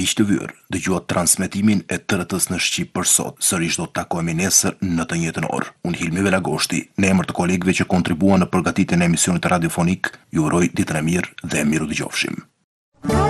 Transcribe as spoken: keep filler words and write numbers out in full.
miq të Vyër, dëgjuat transmetimin e T R T-s në Shqip për sot. Sërish do të takohemi nesër në të njëjtën orë. Unë Hilmi Velagoshti, në emër të kolegëve që kontribuan në përgatitjen e emisionit radiofonik, ju uroj ditën e mirë dhe miru dëgjofshim.